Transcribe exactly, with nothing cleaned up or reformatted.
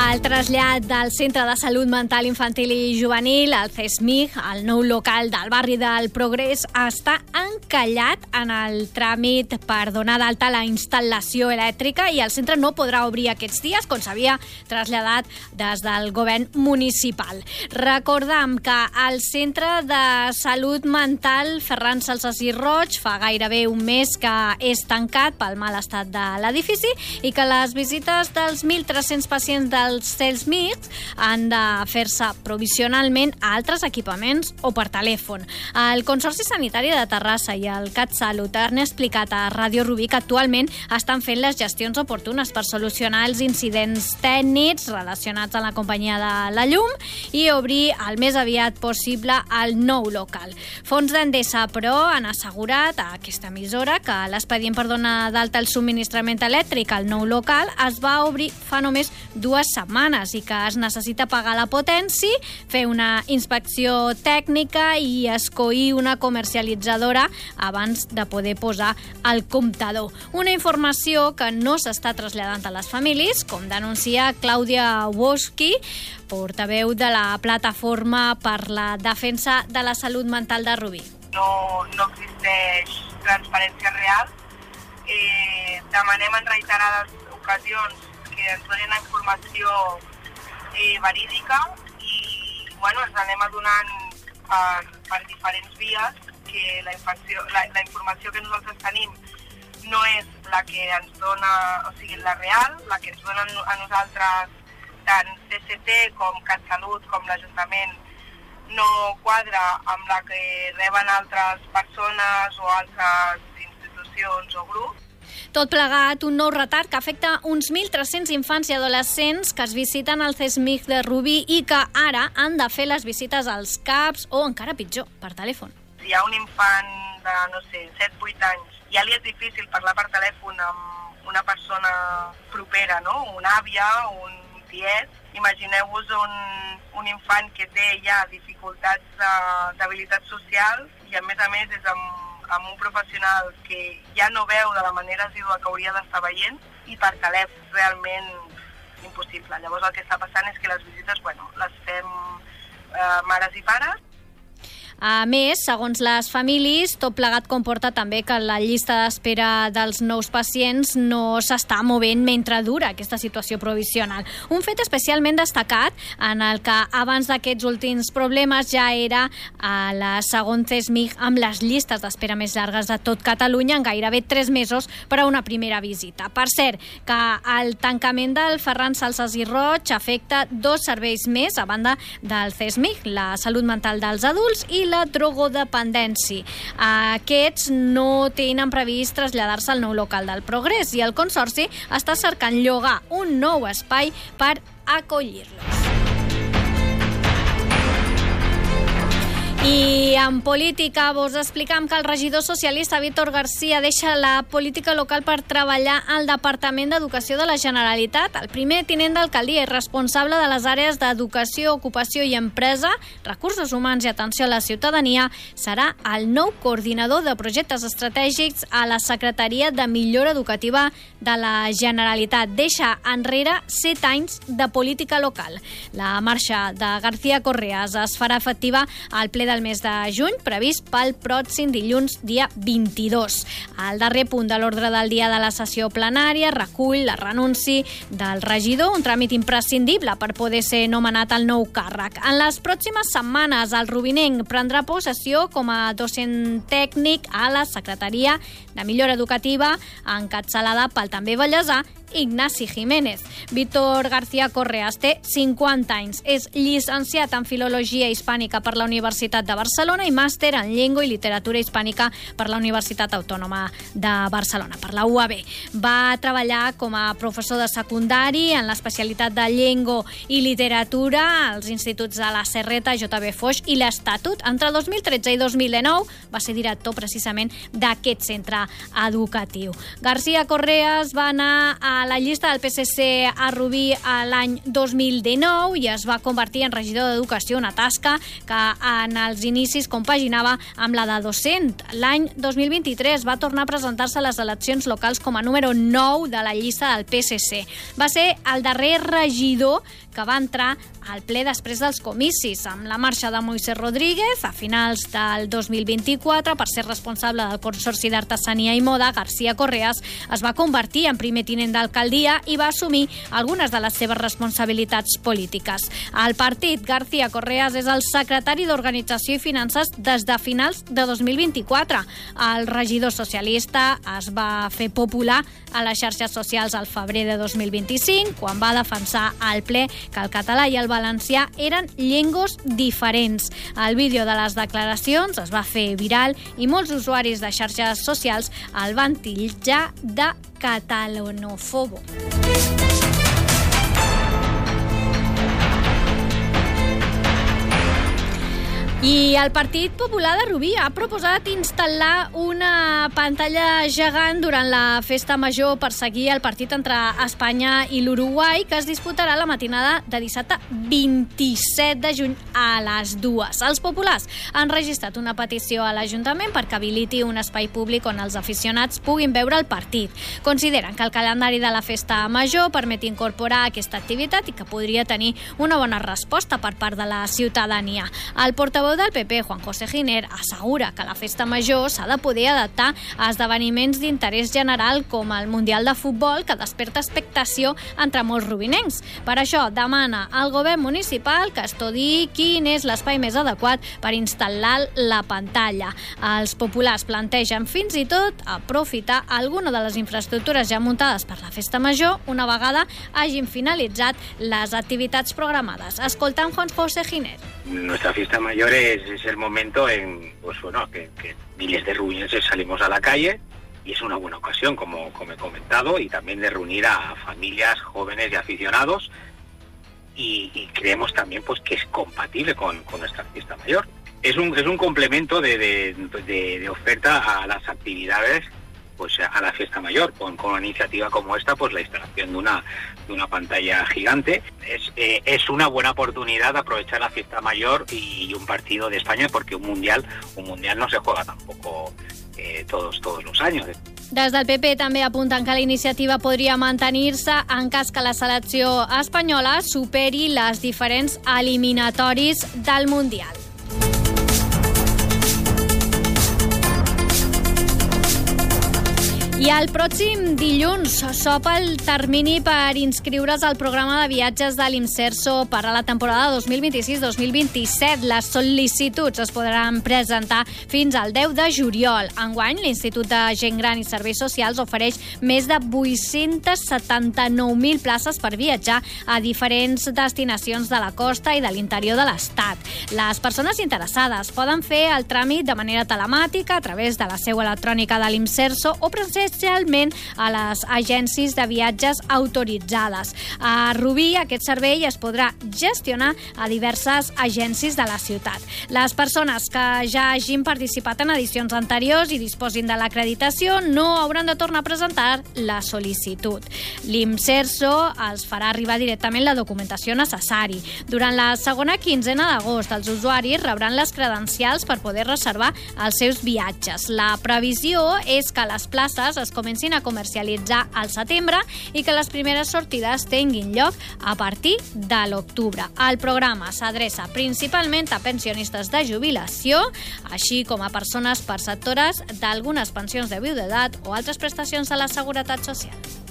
El trasllat del Centre de Salut Mental Infantil i Juvenil, el C E S M I G, el nou local del barri del Progrés, està encallat en el tràmit per donar d'alta la instal·lació elèctrica i el centre no podrà obrir aquests dies, com s'havia traslladat des del govern municipal. Recordem que el Centre de Salut Mental Ferran Salsas i Roig fa gairebé un mes que és tancat pel mal estat de l'edifici i que les visites dels mil tres-cents pacients del C E S M I G han de fer-se provisionalment a altres equipaments o per telèfon. El Consorci Sanitari de Terrassa i el CatSalut han explicat a Ràdio Rubí que actualment estan fent les gestions oportunes per solucionar els incidents tècnics relacionats amb la companyia de la llum i obrir el més aviat possible el nou local. Fons d'Endesa, però, han assegurat a aquesta emissora que l'expedient per donar d'alta el subministrament elèctric al nou local es va obrir fa només dues setmanes i que es necessita pagar la potència, fer una inspecció tècnica i escollir una comercialitzadora abans de poder posar el comptador. Una informació que no s'està traslladant a les famílies, com denuncia Clàudia Woski, portaveu de la Plataforma per la Defensa de la Salut Mental de Rubí. No, no existeix transparència real. Eh, demanem en reiterades ocasions que ens donin informació eh, verídica i bueno, ens anem adonant per, per diferents vies que la, infecció, la, la informació que nosaltres tenim no és la que ens dona, o sigui, la real, la que ens donen a nosaltres tant C C T com CatSalut com l'Ajuntament no quadra amb la que reben altres persones o altres institucions o grups. Tot plegat, un nou retard que afecta uns mil tres-cents infants i adolescents que es visiten al C E S M I G de Rubí i que ara han de fer les visites als C A Ps o, encara pitjor, per telèfon. Si hi ha un infant de, no sé, set vuit anys, ja li és difícil parlar per telèfon amb una persona propera, no? Una àvia, un tiet. Imagineu-vos un, un infant que té ja dificultats d'habilitat social i, a més a més, és amb amb un professional que ja no veu de la manera assídua que hauria d'estar veient i per telèfon realment impossible. Llavors el que està passant és que les visites, bueno, les fem eh, mares i pares. A més, segons les famílies, tot plegat comporta també que la llista d'espera dels nous pacients no s'està movent mentre dura aquesta situació provisional. Un fet especialment destacat en el que abans d'aquests últims problemes ja era a la segon C E S M I G amb les llistes d'espera més llargues de tot Catalunya en gairebé tres mesos per a una primera visita. Per cert, que el tancament del Ferran Salsas i Roig afecta dos serveis més a banda del C E S M I G, la salut mental dels adults i la drogodependència. Aquests no tenen previst traslladar-se al nou local del Progrés i el Consorci està cercant llogar un nou espai per acollir-los. I en política vos explicam que el regidor socialista Víctor García deixa la política local per treballar al Departament d'Educació de la Generalitat. El primer tinent d'alcaldia i responsable de les àrees d'educació, ocupació i empresa, recursos humans i atenció a la ciutadania, serà el nou coordinador de projectes estratègics a la Secretaria de Millora Educativa de la Generalitat. Deixa enrere set anys de política local. La marxa de García Correas es farà efectiva al ple del mes de juny, previst pel pròxim dilluns, dia vint-i-dos. El darrer punt de l'ordre del dia de la sessió plenària recull la renunci del regidor, un tràmit imprescindible per poder ser nomenat al nou càrrec. En les pròximes setmanes, el rubinenc prendrà possessió com a docent tècnic a la Secretaria de Millora Educativa, encapçalada pel també vallesà Ignasi Jiménez. Víctor García Correas té cinquanta anys. És llicenciat en Filologia Hispànica per la Universitat de Barcelona i màster en Llengua i Literatura Hispànica per la Universitat Autònoma de Barcelona, per la U A B. Va treballar com a professor de secundari en l'especialitat de Llengua i Literatura als instituts de la Serreta, J B Foix i l'Estatut. Entre dos mil tretze i dos mil dinou va ser director precisament d'aquest centre educatiu. García Correas va anar a a la llista del P S C a Rubí l'any dos mil dinou i es va convertir en regidor d'Educació, una tasca que en els inicis compaginava amb la de docent. L'any dos mil vint-i-tres va tornar a presentar-se a les eleccions locals com a número nou de la llista del P S C. Va ser el darrer regidor que va entrar al ple després dels comicis, amb la marxa de Moisés Rodríguez a finals del dos mil vint-i-quatre per ser responsable del Consorci d'Artesania i Moda. García Correas es va convertir en primer tinent d'alcaldia i va assumir algunes de les seves responsabilitats polítiques. Al partit, García Correas és el secretari d'Organització i Finances des de finals de dos mil vint-i-quatre. El regidor socialista es va fer popular a les xarxes socials al febrer de dos mil vint-i-cinc, quan va defensar al ple que el català i el valencià eren llengües diferents. El vídeo de les declaracions es va fer viral i molts usuaris de xarxes socials el van titllar de catalanofobo. I el Partit Popular de Rubí ha proposat instal·lar una pantalla gegant durant la festa major per seguir el partit entre Espanya i l'Uruguai, que es disputarà la matinada de dissabte vint-i-set de juny a les dues. Els populars han registrat una petició a l'Ajuntament perquè habiliti un espai públic on els aficionats puguin veure el partit. Consideren que el calendari de la festa major permet incorporar aquesta activitat i que podria tenir una bona resposta per part de la ciutadania. El portaveu del P P, Juan José Giner, assegura que la festa major s'ha de poder adaptar a esdeveniments d'interès general com el Mundial de Futbol, que desperta expectació entre molts rubinencs. Per això demana al govern municipal que estudiï quin és l'espai més adequat per instal·lar la pantalla. Els populars plantegen fins i tot aprofitar alguna de les infraestructures ja muntades per la festa major una vegada hagin finalitzat les activitats programades. Escoltam Juan José Giner. Nuestra fiesta mayor es, es el momento en, pues bueno, que, que miles de rubinenses salimos a la calle y es una buena ocasión, como, como he comentado, y también de reunir a familias, jóvenes y aficionados y, y creemos también pues que es compatible con, con nuestra fiesta mayor. Es un, es un complemento de, de, de, de oferta a las actividades, pues a la fiesta mayor, con, con una iniciativa como esta, pues la instalación de una, de una pantalla gigante. Es, eh, es una buena oportunidad de aprovechar la fiesta mayor y un partido de España, porque un mundial, un mundial no se juega tampoco eh, todos, todos los años. Des del P P també apunten que la iniciativa podria mantenir-se en cas que la selecció espanyola superi les diferents eliminatoris del Mundial. I el pròxim dilluns s'obre el termini per inscriure's al programa de viatges de l'Imserso per a la temporada dos mil vint-i-sis dos mil vint-i-set. Les sol·licituds es podran presentar fins al deu de juliol. Enguany, l'Institut de Gent Gran i Serveis Socials ofereix més de vuit-cents setanta-nou mil places per viatjar a diferents destinacions de la costa i de l'interior de l'Estat. Les persones interessades poden fer el tràmit de manera telemàtica a través de la seu electrònica de l'Imserso o presencialment especialment a les agències de viatges autoritzades. A Rubí aquest servei es podrà gestionar a diverses agències de la ciutat. Les persones que ja hagin participat en edicions anteriors i disposin de l'acreditació no hauran de tornar a presentar la sol·licitud. L'Imserso els farà arribar directament la documentació necessari. Durant la segona quinzena d'agost, els usuaris rebran les credencials per poder reservar els seus viatges. La previsió és que les places es comencin a comercialitzar al setembre i que les primeres sortides tinguin lloc a partir de l'octubre. El programa s'adreça principalment a pensionistes de jubilació, així com a persones perceptores d'algunes pensions de viudetat o altres prestacions de la Seguretat Social.